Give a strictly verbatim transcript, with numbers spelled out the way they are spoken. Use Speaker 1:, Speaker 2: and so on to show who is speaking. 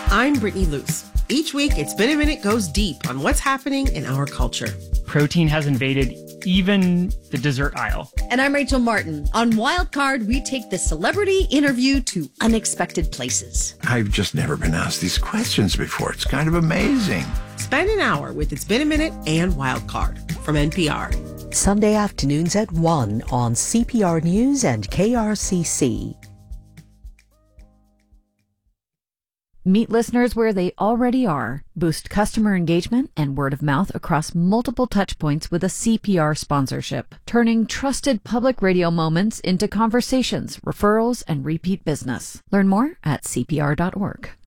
Speaker 1: I'm Brittany Luce. Each week, It's Been a Minute goes deep on what's happening in our culture.
Speaker 2: Protein has invaded even the dessert aisle.
Speaker 3: And I'm Rachel Martin. On Wildcard, we take the celebrity interview to unexpected places.
Speaker 4: I've just never been asked these questions before. It's kind of amazing.
Speaker 1: Spend an hour with It's Been a Minute and Wildcard from N P R.
Speaker 5: Sunday afternoons at one on C P R News and K R C C.
Speaker 6: Meet listeners where they already are. Boost customer engagement and word of mouth across multiple touchpoints with a C P R sponsorship, turning trusted public radio moments into conversations, referrals, and repeat business. Learn more at C P R dot org.